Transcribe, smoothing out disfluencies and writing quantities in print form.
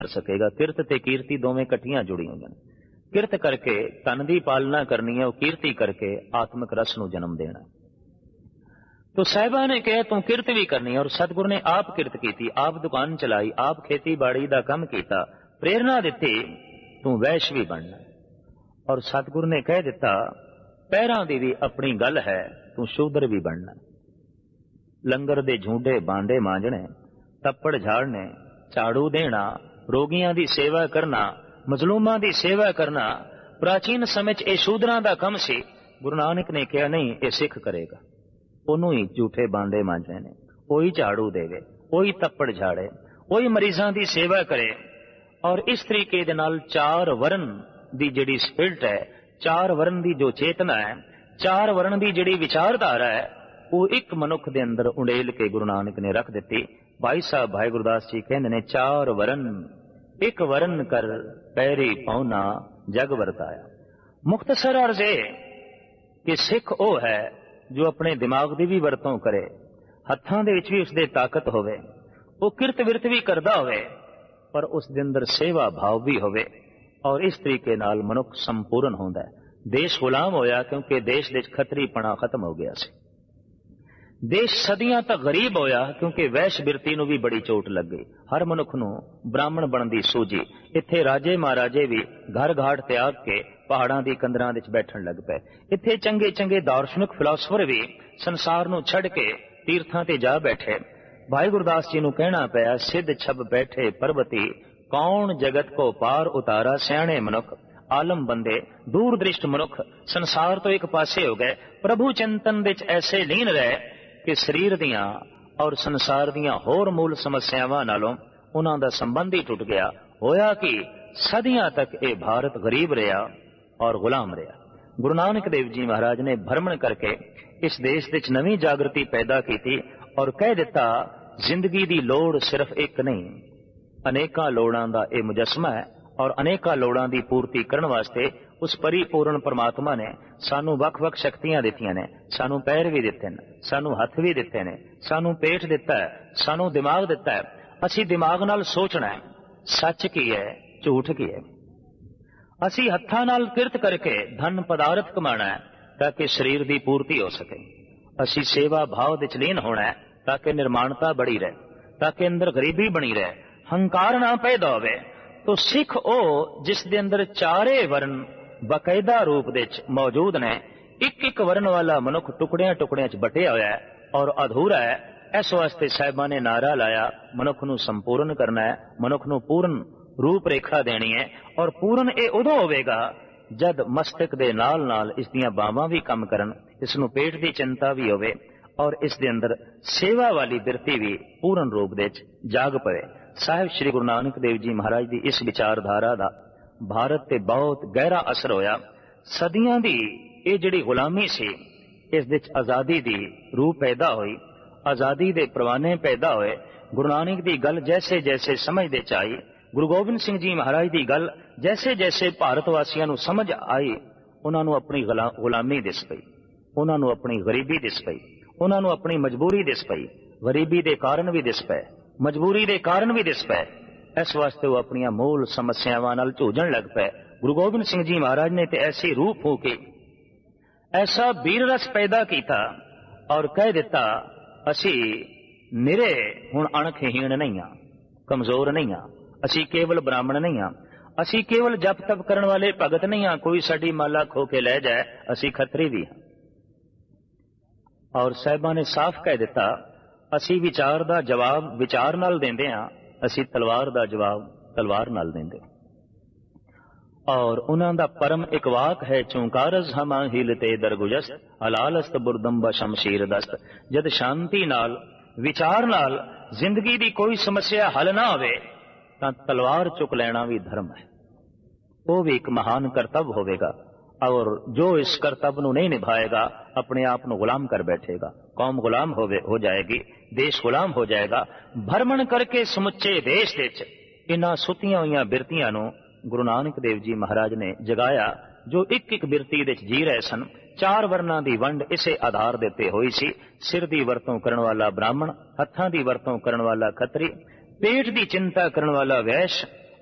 कर सकेगा। किरत ते कीर्ति दोवें इकट्ठियां जुड़ी हुई हैं। किरत करके तन की पालना करनी है, वो कीर्ति करके आत्मिक रस नूं जन्म देना। तो साहिबा ने कहा तू किरत भी करनी है, और सतगुरु ने आप किरत की, आप दुकान चलाई, आप खेती बाड़ी का काम किया, प्रेरणा दी तू वैश्य भी बनना। और सतगुरु ने कह दिता पैरां दी भी अपनी गल है, तू शूद्र भी बनना। लंगर दे झूडे बांडे मांजने, तप्पड़ झाड़ने, झाड़ू देना, रोगियां दी सेवा करना, मजलूमां दी सेवा करना प्राचीन समय च शूद्रां दा काम सी। गुरु नानक ने कहा नहीं, ये सिख करेगा। ਉਹਨੂੰ ਹੀ ਝੂਠੇ ਬਾਂਡੇ ਮਾਂਜਣੇ ਨੇ, ਉਹੀ ਝਾੜੂ ਦੇਵੇ, ਉਹੀ ਤੱਪੜ ਝਾੜੇ, ਉਹੀ ਮਰੀਜ਼ਾਂ ਦੀ ਸੇਵਾ ਕਰੇ। ਔਰ ਇਸ ਤਰੀਕੇ ਦੇ ਨਾਲ ਚਾਰ ਵਰਨ ਦੀ ਜਿਹੜੀ ਸਪਿਰਿਟ ਹੈ, ਚਾਰ ਵਰਨ ਦੀ ਜੋ ਚੇਤਨਾ ਹੈ, ਚਾਰ ਵਰਨ ਦੀ ਜਿਹੜੀ ਵਿਚਾਰਧਾਰਾ ਹੈ, ਉਹ ਇੱਕ ਮਨੁੱਖ ਦੇ ਅੰਦਰ ਉਡੇਲ ਕੇ ਗੁਰੂ ਨਾਨਕ ਨੇ ਰੱਖ ਦਿੱਤੀ। ਭਾਈ ਸਾਹਿਬ ਭਾਈ ਗੁਰਦਾਸ ਜੀ ਕਹਿੰਦੇ ਨੇ ਚਾਰ ਵਰਨ ਇੱਕ ਵਰਨ ਕਰ ਪੈਰੀ ਪਾਉਣਾ ਜਗ ਵਰਤਾਇਆ। ਮੁਖਤਸਰ ਅਰਜ਼ ਇਹ ਕਿ ਸਿੱਖ ਉਹ ਹੈ जो अपने दिमाग की भी वरतों करे, हत्थां दे विच भी उसदे ताकत होवे, वो किरत विरत भी करदा होवे, पर उस दे अंदर सेवा भाव भी होवे। और इस तरीके नाल मनुख संपूर्ण होंदा है। देश गुलाम होया क्योंकि देश दे खतरीपना खत्म हो गया सी। देश सदियां तक गरीब होया क्योंकि वैश बिरती नूं भी बड़ी चोट लग गई। हर मनुख नूं ब्राह्मण बनण दी सूझी। इत्थे राजे महाराजे भी घर घाट त्याग के पहाड़ां दी कंदरां विच बैठण लग पए। इत्थे चंगे चंगे दार्शनिक फिलासफर भी संसार नूं छड़ के तीर्थां ते जा बैठे। भाई गुरदास जी नूं कहना पिया सिद्ध छब बैठे पर्वती, कौन जगत को पार उतारा सियाणे मनुख। आलम बंदे दूर दृष्ट मनुख संसार तो एक पासे हो गए, प्रभु चिंतन विच ऐसे लीन रहे कि शरीर दियां और संसार दियां होर मूल समस्यावां नालों उन्हां दा संबंध ही टुट गया। होया कि सदियां तक ये भारत गरीब रहा और गुलाम रहा। गुरु नानक देव जी महाराज ने भ्रमण करके इस देश विच नवी जागृति पैदा की और कह दिता जिंदगी दी लोड़ सिर्फ एक नहीं, अनेकां लोड़ां दा ये मुजस्मा है। और अनेकां लोड़ां दी पूर्ति करन वास्ते उस परिपूर्ण परमात्मा ने सानू वख-वख शक्तियां दित्तियां ने। सानू पैर भी दिते ने, सानू हथ भी दिते ने, सानू पेट दिता है, सानू दिमाग दिता है। असी दिमाग नाल सोचना है सच की है झूठ की है। असी हत्थां नाल किरत करके धन पदार्थ कमाना है ताकि शरीर की पूर्ति हो सके। असी सेवा भाव विच लीन होना है ताकि निर्माणता बड़ी रहे, ताकि अंदर गरीबी बनी रहे, हंकार ना पैदा होवे। तो सिख ओ जिस दे अंदर चारे वर्ण बकायदा रूप विच मौजूद ने। एक एक वर्ण वाला मनुख टुकड़ियां टुकड़ियां च बटिया होया है और अधूरा है। इस वास्ते साहिबां ने नारा लाया मनुख नूं संपूर्ण करना है, मनुख नूं पूर्ण रूप रेखा देनी है। और पूर्ण ये उदों होवेगा जद मस्तक दे नाल नाल इस दियां बावां भी काम करन, इस नूं पेट दी चिंता भी होवे और इस दे अंदर सेवा वाली बिरती भी पूर्ण रूप दे जाग पवे। साहिब श्री गुरु नानक देव जी महाराज की इस विचारधारा का भारत ते बहुत गहरा असर होया। सदियां दी ये जिहड़ी गुलामी सी इस विच आजादी दी रूह पैदा हुई, आजादी दे परवाने पैदा होए। गुरु नानक दी गल जैसे जैसे समझ दे आई, गुरु गोबिंद सिंह जी महाराज की गल जैसे जैसे भारत वासियों नूं समझ आई, उन्हां नूं अपनी गुलामी दिस पई, उन्हां नूं अपनी गरीबी दिस पई, उन्हां नूं अपनी मजबूरी दिस पई। गरीबी दे कारण भी दिस पए, मजबूरी दे कारण भी दिस पए। इस वास्ते वो अपनी मूल समस्यावां नाल झूझण लग पे। गुरु गोबिंद सिंह जी महाराज ने तो ऐसी रूह फूकी, ऐसा वीर रस पैदा किया और कह दिता असी निरे हुण अणखहीन नहीं हाँ, कमजोर नहीं हाँ, असी केवल ब्राह्मण नहीं हाँ, असी केवल जप तप करने वाले भगत नहीं हाँ, कोई साडी माला खो के लै जाए, असी खतरी भी हाँ। और साहिबां ने साफ कह दिता असी विचार दा जवाब विचार नाल देंदे हां, असी तलवार दा जवाब तलवार नाल देंदे। और उन्हां दा परम एक वाक है चौंकारज हमा हिलते दरगुजस्त हलालस्त बुरदम्बा शमशीर दस्त। जद शांति नाल विचार नाल जिंदगी दी कोई समस्या हल ना होवे तां तलवार चुक लेना भी धर्म है, वो भी एक महान कर्तव्य होवेगा। और जो इस कर्तव्य नूं नहीं निभाएगा अपने आप नूं गुलाम कर बैठेगा। कौम गुलाम हो जाएगी, देश गुलाम हो जाएगा। भ्रमण करके समुचे देश विच इन्हां सुतियां होईयां बिरतियां नूं गुरु नानक देव जी महाराज ने जगाया, जो एक एक बिरती विच जी रहे सन। चार वर्णां दी वंड इसे आधार दे उत्ते होई सी। सिर दी वरतों करन वाला ब्राह्मण, हत्थां दी वरतों करन वाला खतरी, पेट दी चिंता करन वाला वैश्य